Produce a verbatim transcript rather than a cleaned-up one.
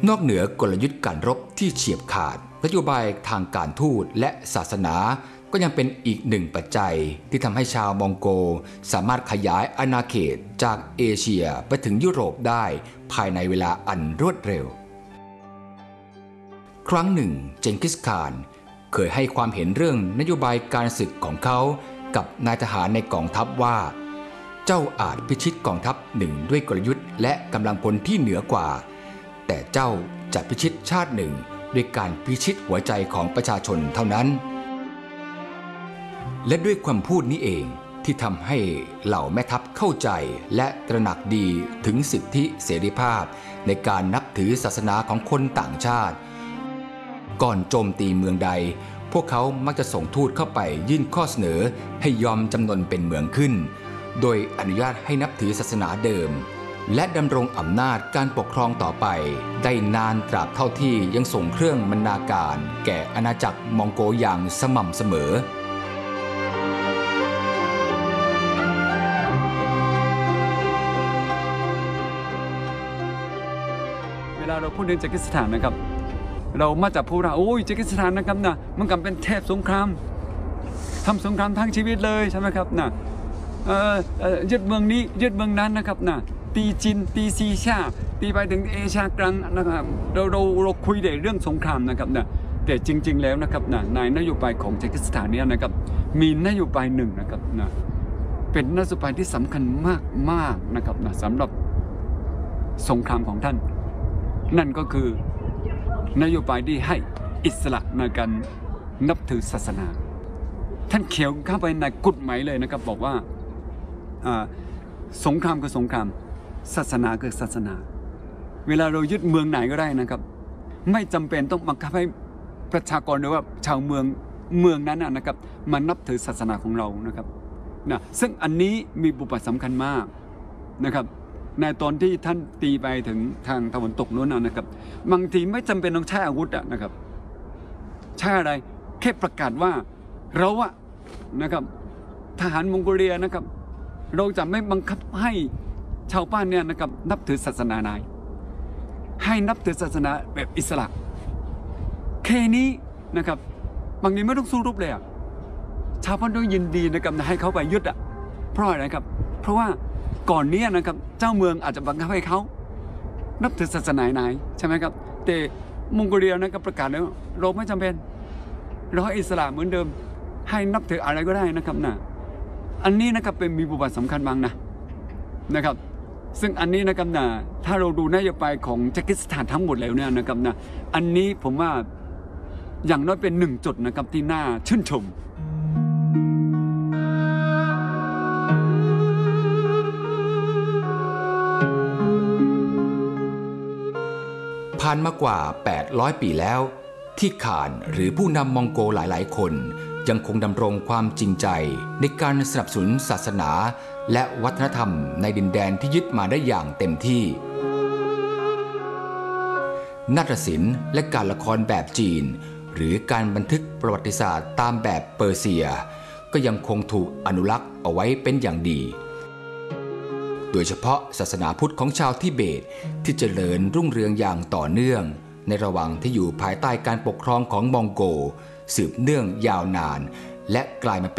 นอกเหนือกลยุทธ์การรบที่เฉียบขาดนโยบายทางการทูตและศาสนาก็ยังเป็นอีกหนึ่งปัจจัยที่ทำให้ชาวมองโกสามารถขยายอาณาเขตจากเอเชียไปถึงยุโรปได้ภายในเวลาอันรวดเร็วครั้งหนึ่งเจงกิสข่านเคยให้ความเห็นเรื่องนโยบายการศึกของเขากับนายทหารในกองทัพว่าเจ้าอาจพิชิตกองทัพหนึ่งด้วยกลยุทธ์และกำลังพลที่เหนือกว่าแต่เจ้าจะพิชิตชาติหนึ่งด้วยการพิชิตหัวใจของประชาชนเท่านั้นและด้วยความพูดนี้เองที่ทำให้เหล่าแม่ทัพเข้าใจและตระหนักดีถึงสิทธิเสรีภาพในการนับถือศาสนาของคนต่างชาติก่อนโจมตีเมืองใดพวกเขามักจะส่งทูตเข้าไปยื่นข้อเสนอให้ยอมจำนนเป็นเมืองขึ้นโดยอนุญาตให้นับถือศาสนาเดิมและดำรงอำนาจการปกครองต่อไปได้นานตราบเท่าที่ยังส่งเครื่องบรรณาการแก่อาณาจักรมองโกอย่างสม่ำเสมอเวลาเราพูดถึงเจกิสถานนะครับเรามาจากพูดว่าโอ้ยเจกิสถานนะครับนะมันกำเป็นเทพสงครามทำสงครามทั้งชีวิตเลยใช่ไหมครับนะยึดเมืองนี้ยึดเมืองนั้นนะครับนะตีจีนตีซีชาตีไปถึงเอเชียกลางนะครับเราเราเราคุยในเรื่องสงครามนะครับนะแต่จริงๆแล้วนะครับนะในนโยบายของเจกิสถานนี้นะครับมีนโยบายหนึ่งนะครับนะเป็นนโยบายที่สำคัญมากมากนะครับนะสำหรับสงครามของท่านนั่นก็คือนโยบายที่ให้อิสระในการนับถือศาสนาท่านเขียนเข้าไปในกฎหมายเลยนะครับบอกว่าสงครามคือสงครามศาสนาคือศาสนาเวลาเรายึดเมืองไหนก็ได้นะครับไม่จำเป็นต้องบังคับให้ประชากรหรือว่าชาวเมืองเมืองนั้นนะครับมานับถือศาสนาของเรานะครับนะซึ่งอันนี้มีบทบาทสำคัญมากนะครับในตอนที่ท่านตีไปถึงทางตะวันตกโน้นนะครับบางทีไม่จำเป็นต้องใช้อาวุธนะครับใช้อะไรแค่ประกาศว่าเราอะนะครับทหารมองโกเลียนะครับเราจะไม่บังคับให้ชาวบ้านเนี่ยนะครับนับถือศาสนาไหนให้นับถือศาสนาแบบอิสระแค่นี้นะครับบางทีไม่ต้องสู้รบเลยอะชาวบ้านต้องยินดีนะครับให้เขาไปยึดอะเพราะอะไรครับเพราะว่าก่อนนี้นะครับเจ้าเมืองอาจจะบังคับให้เขานับถือศาสนาไหนใช่ไหมครับแต่มองโกเลียนะครับประกาศแล้วเราไม่จำเป็นเราให้อิสระเหมือนเดิมให้นับถืออะไรก็ได้นะครับนะอันนี้นะครับเป็นมีบทบาทสำคัญบางนะนะครับซึ่งอันนี้นะครับนะถ้าเราดูนโยบายของเจกิสถานทั้งหมดแล้วเนี่ยนะครับนะอันนี้ผมว่าอย่างน้อยเป็นหนึ่งจุดนะครับที่น่าชื่นชมผ่านมากว่าแปดร้อยปีแล้วที่ข่านหรือผู้นำมองโกหลายๆคนยังคงดำรงความจริงใจในการสนับสนุนศาสนาและวัฒนธรรมในดินแดนที่ยึดมาได้อย่างเต็มที่นาฏศิลป์และการละครแบบจีนหรือการบันทึกประวัติศาสตร์ตามแบบเปอร์เซียก็ยังคงถูกอนุรักษ์เอาไว้เป็นอย่างดีโดยเฉพาะศาสนาพุทธของชาวทิเบตที่เจริญรุ่งเรืองอย่างต่อเนื่องในระหว่างที่อยู่ภายใต้การปกครองของมองโกสืบเนื่องยาวนานและกลายมาเป็น